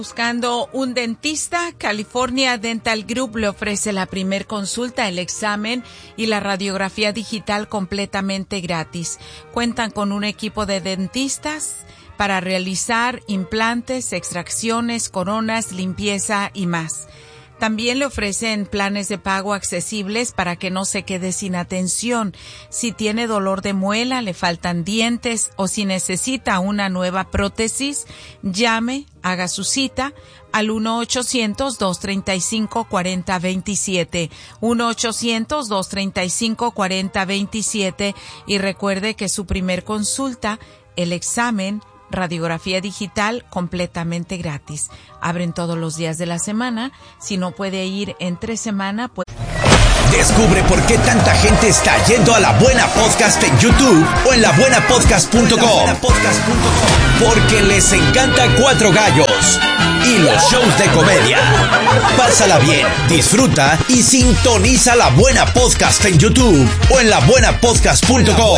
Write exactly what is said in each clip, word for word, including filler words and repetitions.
Buscando un dentista, California Dental Group le ofrece la primer consulta, el examen y la radiografía digital completamente gratis. Cuentan con un equipo de dentistas para realizar implantes, extracciones, coronas, limpieza y más. También le ofrecen planes de pago accesibles para que no se quede sin atención. Si tiene dolor de muela, le faltan dientes o si necesita una nueva prótesis, llame, haga su cita al uno ochocientos, dos treinta y cinco, cuarenta veintisiete. uno ochocientos, dos treinta y cinco, cuarenta veintisiete. Y recuerde que su primer consulta, el examen, radiografía digital completamente gratis. Abren todos los días de la semana. Si no puede ir entre semana, pues... Descubre por qué tanta gente está yendo a La Buena Podcast en YouTube o en la buena podcast punto com. Porque les encanta Cuatro Gallos y los shows de comedia. Pásala bien, disfruta y sintoniza La Buena Podcast en YouTube o en la buena podcast punto com.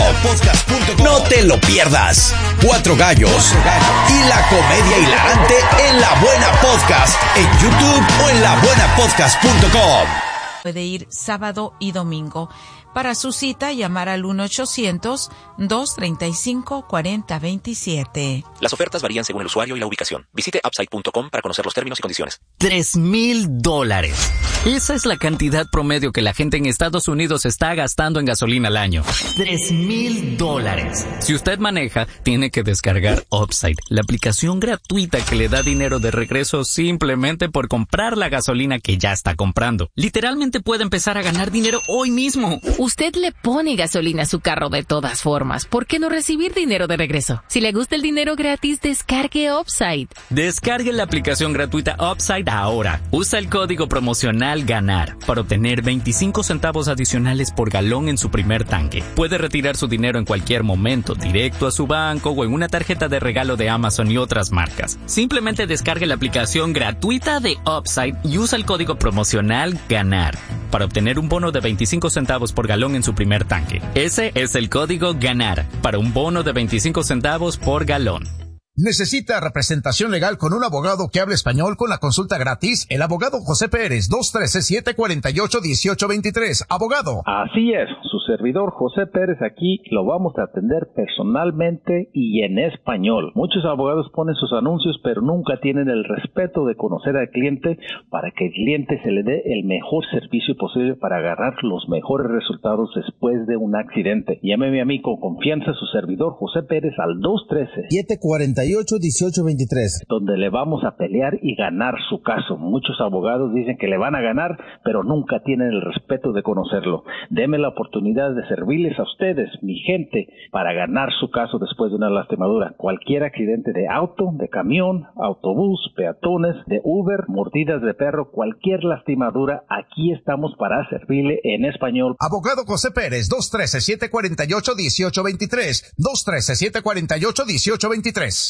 No te lo pierdas. Cuatro Gallos y la comedia hilarante en La Buena Podcast en YouTube o en la buena podcast punto com. Puede ir sábado y domingo. Para su cita, llamar al uno ochocientos, dos treinta y cinco, cuarenta veintisiete. Las ofertas varían según el usuario y la ubicación. Visite upside punto com para conocer los términos y condiciones. Tres mil dólares. Esa es la cantidad promedio que la gente en Estados Unidos está gastando en gasolina al año. Tres mil dólares. Si usted maneja, tiene que descargar Upside, la aplicación gratuita que le da dinero de regreso simplemente por comprar la gasolina que ya está comprando. Literalmente puede empezar a ganar dinero hoy mismo. Usted le pone gasolina a su carro de todas formas. ¿Por qué no recibir dinero de regreso? Si le gusta el dinero gratis, descargue Upside. Descargue la aplicación gratuita Upside ahora. Usa el código promocional GANAR para obtener veinticinco centavos adicionales por galón en su primer tanque. Puede retirar su dinero en cualquier momento, directo a su banco o en una tarjeta de regalo de Amazon y otras marcas. Simplemente descargue la aplicación gratuita de Upside y usa el código promocional GANAR para obtener un bono de veinticinco centavos por galón en su primer tanque. Ese es el código GANAR para un bono de veinticinco centavos por galón. ¿Necesita representación legal con un abogado que hable español con la consulta gratis? El abogado José Pérez, dos uno tres, siete cuatro ocho, uno ocho dos tres. Abogado. Así es, su servidor José Pérez aquí lo vamos a atender personalmente y en español. Muchos abogados ponen sus anuncios, pero nunca tienen el respeto de conocer al cliente para que el cliente se le dé el mejor servicio posible para agarrar los mejores resultados después de un accidente. Llámeme a mí con confianza, su servidor José Pérez al dos uno tres, siete cuatro ocho, uno ocho dos tres, donde le vamos a pelear y ganar su caso. Muchos abogados dicen que le van a ganar, pero nunca tienen el respeto de conocerlo. Deme la oportunidad de servirles a ustedes, mi gente, para ganar su caso después de una lastimadura. Cualquier accidente de auto, de camión, autobús, peatones, de Uber, mordidas de perro, cualquier lastimadura, aquí estamos para servirle en español. Abogado José Pérez, dos uno tres, siete cuatro ocho, uno ocho dos tres, dos uno tres, siete cuatro ocho, uno ocho dos tres.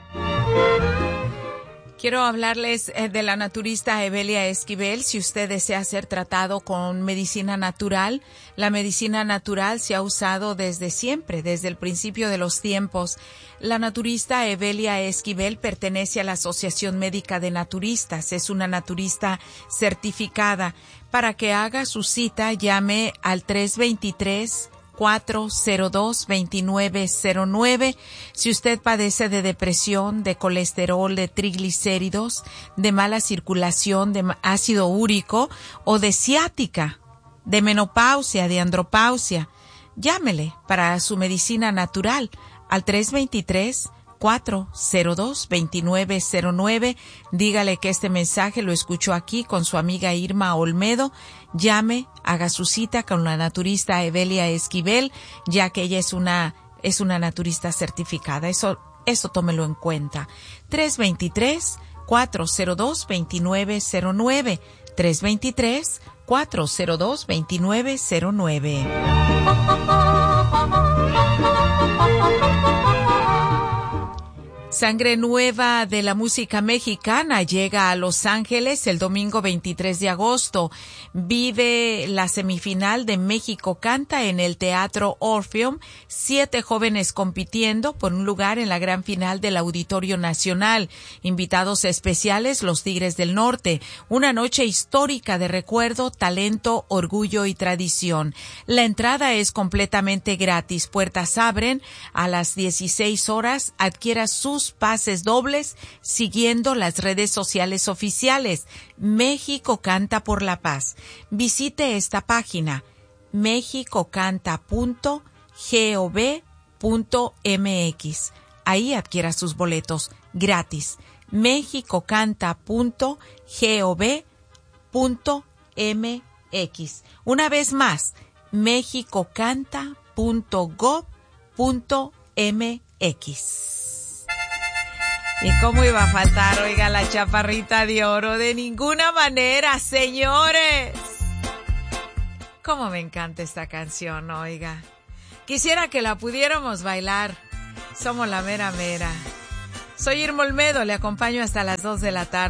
Quiero hablarles de la naturista Evelia Esquivel. Si usted desea ser tratado con medicina natural, la medicina natural se ha usado desde siempre, desde el principio de los tiempos. La naturista Evelia Esquivel pertenece a la Asociación Médica de Naturistas. Es una naturista certificada. Para que haga su cita, llame al tres dos tres, cuatro cero dos, dos nueve cero nueve. Si usted padece de depresión, de colesterol, de triglicéridos, de mala circulación, de ácido úrico o de ciática, de menopausia, de andropausia, llámele para su medicina natural al tres dos tres, cuatro cero dos, dos nueve cero nueve. Dígale que este mensaje lo escuchó aquí con su amiga Irma Olmedo. Llame, haga su cita con la naturista Evelia Esquivel, ya que ella es una es una naturista certificada. Eso eso tómelo en cuenta. tres dos tres, cuatro cero dos, dos nueve cero nueve. tres dos tres, cuatro cero dos, dos nueve cero nueve. Sangre nueva de la música mexicana llega a Los Ángeles el domingo veintitrés de agosto. Vive la semifinal de México Canta en el Teatro Orpheum. Siete jóvenes compitiendo por un lugar en la gran final del Auditorio Nacional. Invitados especiales, los Tigres del Norte. Una noche histórica de recuerdo, talento, orgullo y tradición. La entrada es completamente gratis. Puertas abren a las dieciséis horas. Adquiera sus pases dobles siguiendo las redes sociales oficiales. México Canta por la Paz. Visite esta página mexico canta punto gov punto mx. Ahí adquiera sus boletos gratis. mexico canta punto gov punto mx. Una vez más, mexico canta punto gov punto mx. ¿Y cómo iba a faltar, oiga, la chaparrita de oro? De ninguna manera, señores. Cómo me encanta esta canción, oiga. Quisiera que la pudiéramos bailar. Somos la mera mera. Soy Irma Olmedo, le acompaño hasta las dos de la tarde.